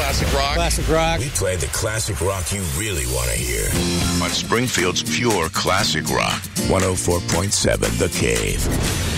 classic rock. Classic rock. We play the classic rock you really want to hear. On Springfield's pure classic rock. 104.7 The Cave.